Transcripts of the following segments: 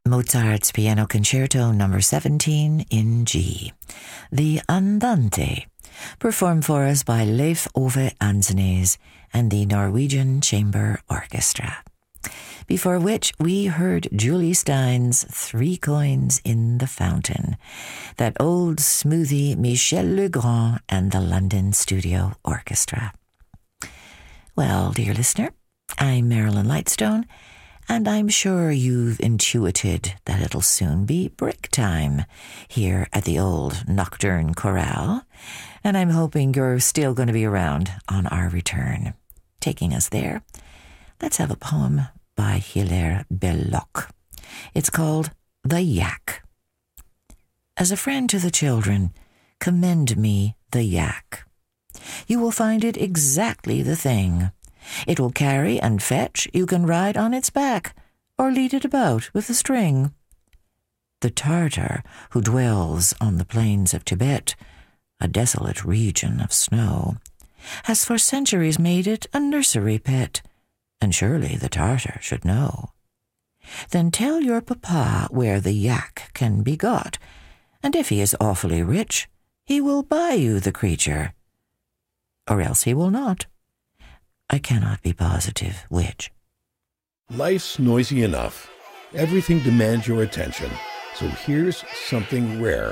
Mozart's Piano Concerto No. 17 in G, the Andante, performed for us by Leif Ove Andsnes and the Norwegian Chamber Orchestra. Before which we heard Julie Stein's Three Coins in the Fountain, that old smoothie Michel Legrand and the London Studio Orchestra. Well, dear listener, I'm Marilyn Lightstone, and I'm sure you've intuited that it'll soon be break time here at the old Nocturne Chorale, and I'm hoping you're still going to be around on our return. Taking us there, let's have a poem by Hilaire Belloc. It's called The Yak. As a friend to the children, commend me the yak. You will find it exactly the thing. It will carry and fetch, you can ride on its back, or lead it about with a string. The Tartar, who dwells on the plains of Tibet, a desolate region of snow, has for centuries made it a nursery pet, and surely the Tartar should know. Then tell your papa where the yak can be got, and if he is awfully rich, he will buy you the creature, or else he will not. I cannot be positive which. Life's noisy enough. Everything demands your attention. So here's something rare.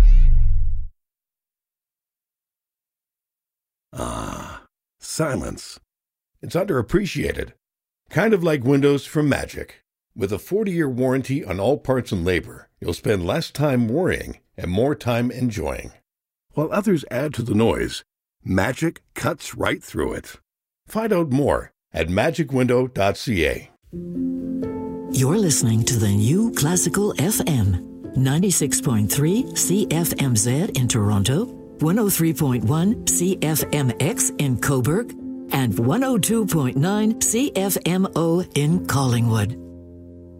Silence. It's underappreciated. Kind of like Windows from Magic. With a 40-year warranty on all parts and labor, you'll spend less time worrying and more time enjoying. While others add to the noise, Magic cuts right through it. Find out more at magicwindow.ca. You're listening to the new Classical FM, 96.3 CFMZ in Toronto, 103.1 CFMX in Cobourg, and 102.9 CFMO in Collingwood.